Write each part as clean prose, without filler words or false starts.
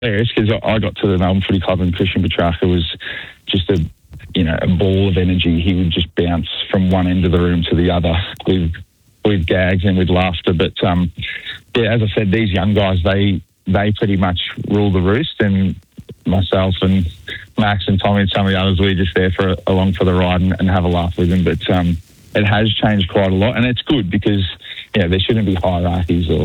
hilarious because I got to the Melbourne Footy Club and Christian Petrarca was just a ball of energy. He would just bounce from one end of the room to the other with gags and with laughter. But as I said, these young guys, they pretty much rule the roost, and myself and Max and Tommy and some of the others, we're just there along for the ride and have a laugh with them. But it has changed quite a lot, and it's good because there shouldn't be hierarchies or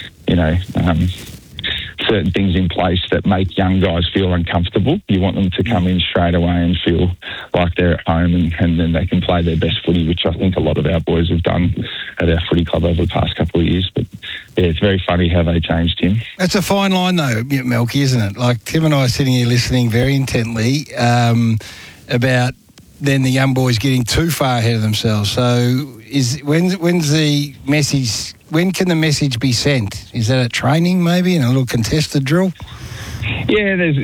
certain things in place that make young guys feel uncomfortable. You want them to come in straight away and feel like they're at home, and then they can play their best footy, which I think a lot of our boys have done at our footy club over the past couple of years. But it's very funny how they changed him. It's a fine line though, Melky, isn't it? Like Tim and I are sitting here listening very intently about then the young boys getting too far ahead of themselves. So when's the message? When can the message be sent? Is that at training maybe in a little contested drill? Yeah, we've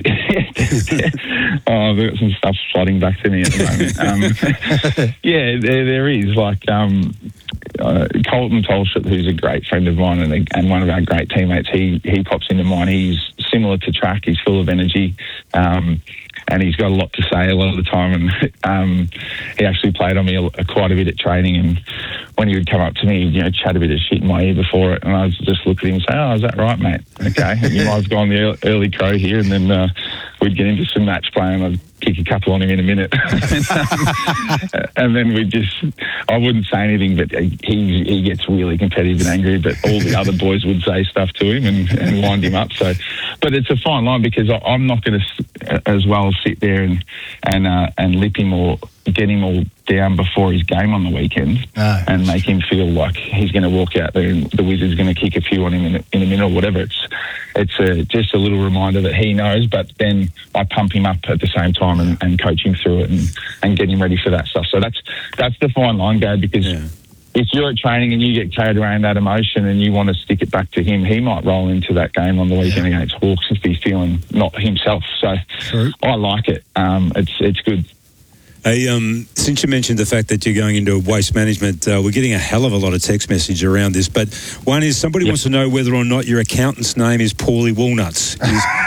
got some stuff flooding back to me at the moment. There is. Like Colton Tolshut, who's a great friend of mine and one of our great teammates, he pops into mine. He's similar to Track. He's full of energy. And he's got a lot to say a lot of the time, and he actually played on me quite a bit at training. And when he would come up to me, chat a bit of shit in my ear before it, and I would just look at him and say, "Oh, is that right, mate? Okay, you might have gone the early crow here." And then we'd get into some match play, and I'd kick a couple on him in a minute. And then I wouldn't say anything, but he gets really competitive and angry, but all the other boys would say stuff to him and wind him up. So, but it's a fine line because I'm not going to as well sit there and lip him or get him all down before his game on the weekend and make him feel like he's going to walk out there and the Wizards going to kick a few on him in a minute or whatever. It's just a little reminder that he knows, but then I pump him up at the same time and coach him through it and get him ready for that stuff. So that's the fine line, Gabe, because if you're at training and you get carried around that emotion and you want to stick it back to him, he might roll into that game on the weekend against Hawks if he's feeling not himself. So I like it. It's good. Hey, since you mentioned the fact that you're going into waste management, we're getting a hell of a lot of text message around this. But one is somebody wants to know whether or not your accountant's name is Paulie Walnuts.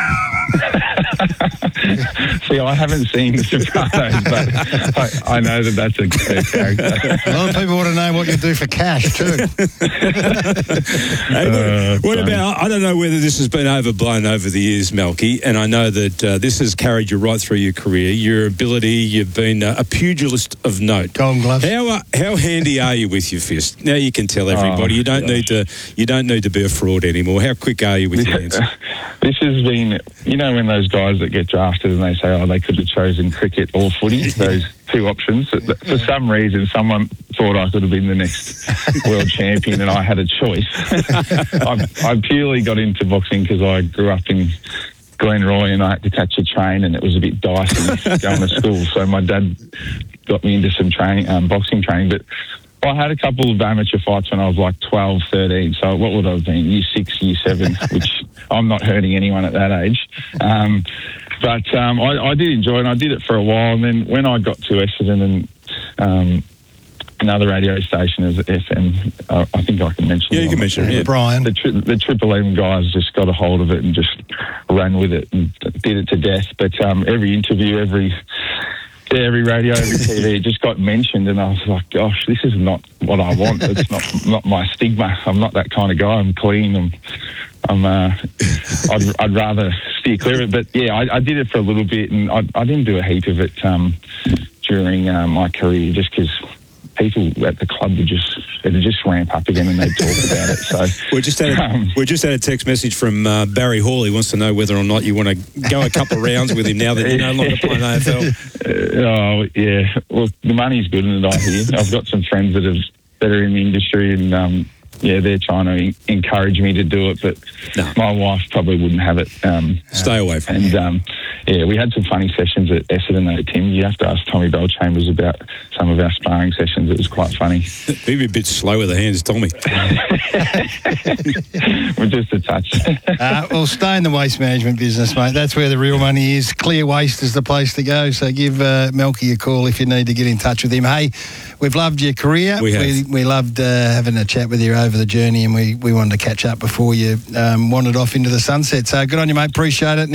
See, I haven't seen The Sopranos, but I know that's a character. A lot of people want to know what you do for cash too. What about, I don't know whether this has been overblown over the years, Melky, and I know that this has carried you right through your career, your ability, you've been a pugilist of note. Golden gloves. How handy are you with your fist? Now you can tell everybody. You don't need to be a fraud anymore. How quick are you with your hands? This has been, when those guys that get drafted and they say, they could have chosen cricket or footy, those two options. For some reason, someone thought I could have been the next world champion and I had a choice. I purely got into boxing because I grew up in Glenroy and I had to catch a train and it was a bit dicey going to school. So my dad got me into some boxing training, but I had a couple of amateur fights when I was like 12, 13. So what would I have been? Year 6, Year 7, which I'm not hurting anyone at that age. But I did enjoy it, and I did it for a while. And then when I got to Essendon and another radio station as FM, I think I can mention it. Yeah, you can mention it. Yeah. Brian. The Triple M guys just got a hold of it and just ran with it and did it to death. But every interview, every radio, every TV, it just got mentioned, and I was like, gosh, this is not what I want. It's not my stigma. I'm not that kind of guy. I'm clean. I'd rather steer clear of it. But yeah, I did it for a little bit, and I didn't do a heap of it during my career, just because people at the club would just ramp up again and they'd talk about it. So we just had a text message from Barry Hall. He wants to know whether or not you want to go a couple of rounds with him now that you're no longer playing AFL. Yeah. Well, the money's good in it, I hear. I've got some friends that are in the industry, and they're trying to encourage me to do it, but my wife probably wouldn't have it. Stay away from it. And we had some funny sessions at Essendon though, Tim. You have to ask Tommy Bellchambers about some of our sparring sessions. It was quite funny. Maybe a bit slow with the hands, Tommy. We're just a touch. Well, stay in the waste management business, mate. That's where the real money is. Clear Waste is the place to go. So give Melky a call if you need to get in touch with him. Hey, we've loved your career. We loved having a chat with you over the journey, and we wanted to catch up before you wandered off into the sunset. So good on you, mate. Appreciate it.